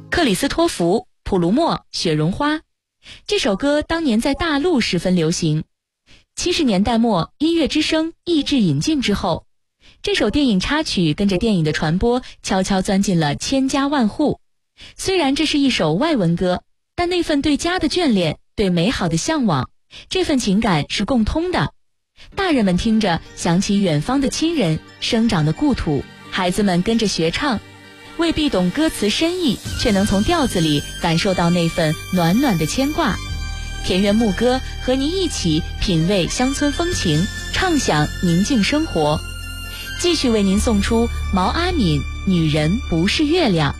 克里斯托弗、普鲁默、雪绒花。这首歌当年在大陆十分流行。70年代末，音乐之声译制引进之后，这首电影插曲跟着电影的传播，悄悄钻进了千家万户。虽然这是一首外文歌，但那份对家的眷恋，对美好的向往，这份情感是共通的。大人们听着想起远方的亲人，生长的故土，孩子们跟着学唱，未必懂歌词深意，却能从调子里感受到那份暖暖的牵挂。田园牧歌和您一起品味乡村风情，畅享宁静生活。继续为您送出毛阿敏《女人不是月亮》。